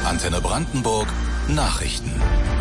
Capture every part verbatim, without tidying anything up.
Antenne Brandenburg Nachrichten.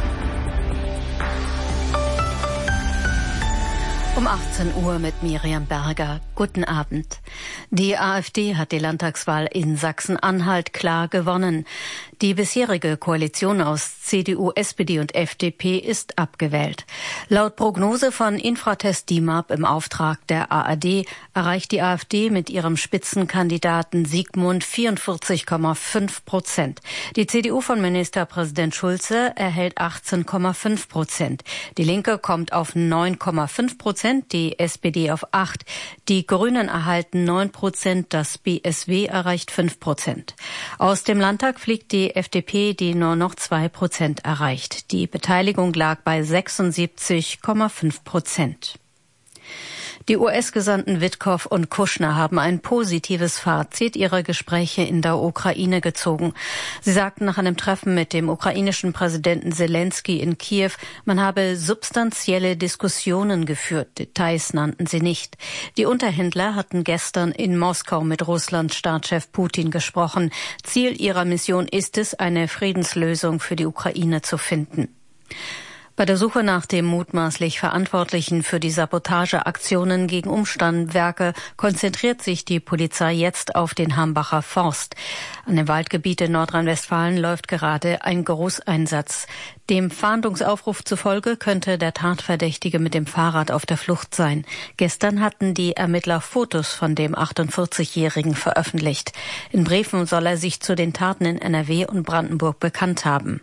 Um achtzehn Uhr mit Miriam Berger. Guten Abend. Die AfD hat die Landtagswahl in Sachsen-Anhalt klar gewonnen. Die bisherige Koalition aus C D U, S P D und F D P ist abgewählt. Laut Prognose von Infratest D I M A P im Auftrag der A R D erreicht die AfD mit ihrem Spitzenkandidaten Sigmund vierundvierzig Komma fünf Prozent. Die C D U von Ministerpräsident Schulze erhält achtzehn Komma fünf Prozent. Die Linke kommt auf neun Komma fünf Prozent, die S P D auf acht. Die Grünen erhalten neun Prozent, das B S W erreicht fünf Prozent. Aus dem Landtag fliegt die F D P, die nur noch zwei Prozent erreicht. Die Beteiligung lag bei sechsundsiebzig Komma fünf Prozent. Die U S-Gesandten Witkow und Kushner haben ein positives Fazit ihrer Gespräche in der Ukraine gezogen. Sie sagten nach einem Treffen mit dem ukrainischen Präsidenten Zelensky in Kiew, man habe substanzielle Diskussionen geführt. Details nannten sie nicht. Die Unterhändler hatten gestern in Moskau mit Russlands Staatschef Putin gesprochen. Ziel ihrer Mission ist es, eine Friedenslösung für die Ukraine zu finden. Bei der Suche nach dem mutmaßlich Verantwortlichen für die Sabotageaktionen gegen Umspannwerke konzentriert sich die Polizei jetzt auf den Hambacher Forst. An dem Waldgebiet in Nordrhein-Westfalen läuft gerade ein Großeinsatz. Dem Fahndungsaufruf zufolge könnte der Tatverdächtige mit dem Fahrrad auf der Flucht sein. Gestern hatten die Ermittler Fotos von dem achtundvierzigjährigen veröffentlicht. In Briefen soll er sich zu den Taten in N R W und Brandenburg bekannt haben.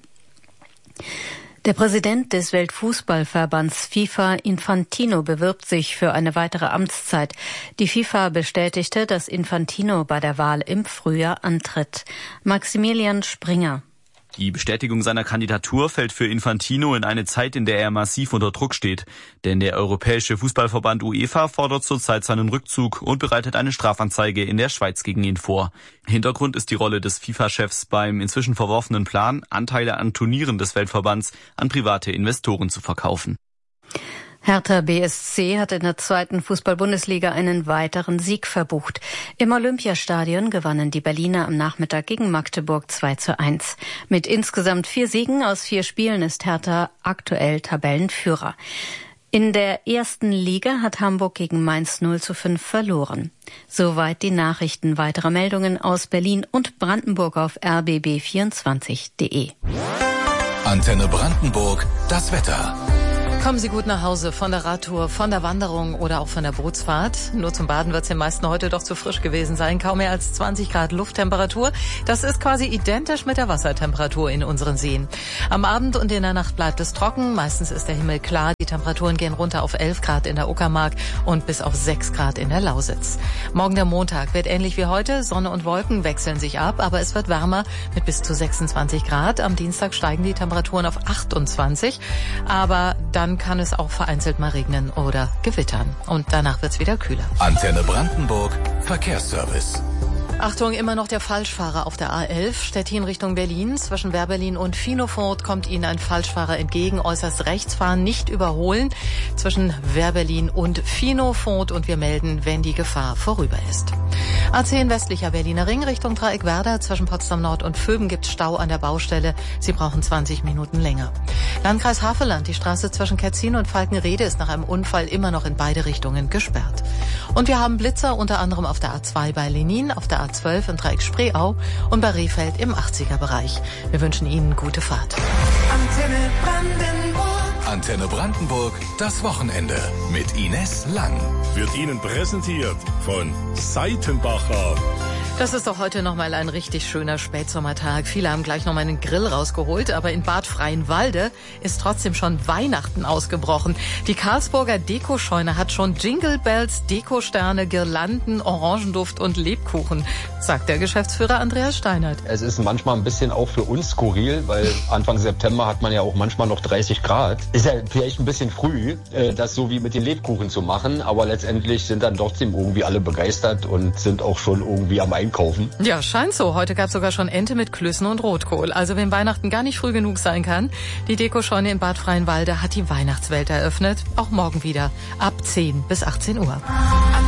Der Präsident des Weltfußballverbands FIFA, Infantino, bewirbt sich für eine weitere Amtszeit. Die FIFA bestätigte, dass Infantino bei der Wahl im Frühjahr antritt. Maximilian Springer. Die Bestätigung seiner Kandidatur fällt für Infantino in eine Zeit, in der er massiv unter Druck steht. Denn der Europäische Fußballverband UEFA fordert zurzeit seinen Rückzug und bereitet eine Strafanzeige in der Schweiz gegen ihn vor. Hintergrund ist die Rolle des FIFA-Chefs beim inzwischen verworfenen Plan, Anteile an Turnieren des Weltverbands an private Investoren zu verkaufen. Hertha B S C hat in der zweiten Fußball-Bundesliga einen weiteren Sieg verbucht. Im Olympiastadion gewannen die Berliner am Nachmittag gegen Magdeburg zwei zu eins. Mit insgesamt vier Siegen aus vier Spielen ist Hertha aktuell Tabellenführer. In der ersten Liga hat Hamburg gegen Mainz null zu fünf verloren. Soweit die Nachrichten. Weitere Meldungen aus Berlin und Brandenburg auf r b b vierundzwanzig punkt de. Antenne Brandenburg, das Wetter. Kommen Sie gut nach Hause von der Radtour, von der Wanderung oder auch von der Bootsfahrt. Nur zum Baden wird es den meisten heute doch zu frisch gewesen sein. Kaum mehr als zwanzig Grad Lufttemperatur. Das ist quasi identisch mit der Wassertemperatur in unseren Seen. Am Abend und in der Nacht bleibt es trocken. Meistens ist der Himmel klar. Die Temperaturen gehen runter auf elf Grad in der Uckermark und bis auf sechs Grad in der Lausitz. Morgen der Montag wird ähnlich wie heute. Sonne und Wolken wechseln sich ab, aber es wird wärmer mit bis zu sechsundzwanzig Grad. Am Dienstag steigen die Temperaturen auf achtundzwanzig. Aber dann kann es auch vereinzelt mal regnen oder gewittern. Und danach wird's wieder kühler. Antenne Brandenburg, Verkehrsservice. Achtung, immer noch der Falschfahrer auf der A elf, Stettin Richtung Berlin. Zwischen Wehrberlin und Finofort kommt Ihnen ein Falschfahrer entgegen. Äußerst rechts fahren, nicht überholen. Zwischen Wehrberlin und Finofort und wir melden, wenn die Gefahr vorüber ist. A zehn westlicher Berliner Ring Richtung Dreieckwerder. Zwischen Potsdam Nord und Vöben gibt's Stau an der Baustelle. Sie brauchen zwanzig Minuten länger. Landkreis Havelland, die Straße zwischen Ketzin und Falkenriede ist nach einem Unfall immer noch in beide Richtungen gesperrt. Und wir haben Blitzer unter anderem auf der A zwei bei Lenin, auf der A zwölf im Dreieck Spreeau und bei Rehfeld im achtziger-Bereich. Wir wünschen Ihnen gute Fahrt. Antenne Brandenburg. Antenne Brandenburg, das Wochenende mit Ines Lang. Wird Ihnen präsentiert von Seitenbacher. Das ist doch heute nochmal ein richtig schöner Spätsommertag. Viele haben gleich nochmal einen Grill rausgeholt, aber in Bad Freienwalde ist trotzdem schon Weihnachten ausgebrochen. Die Karlsburger Dekoscheune hat schon Jingle Bells, Dekosterne, Girlanden, Orangenduft und Lebkuchen, sagt der Geschäftsführer Andreas Steinert. Es ist manchmal ein bisschen auch für uns skurril, weil Anfang September hat man ja auch manchmal noch dreißig Grad. Ist ja vielleicht ein bisschen früh, das so wie mit den Lebkuchen zu machen, aber letztendlich sind dann trotzdem irgendwie alle begeistert und sind auch schon irgendwie am Einkaufen. Ja, scheint so. Heute gab es sogar schon Ente mit Klößen und Rotkohl. Also wenn Weihnachten gar nicht früh genug sein kann, die Dekoscheune in Bad Freienwalde hat die Weihnachtswelt eröffnet. Auch morgen wieder ab zehn bis achtzehn Uhr.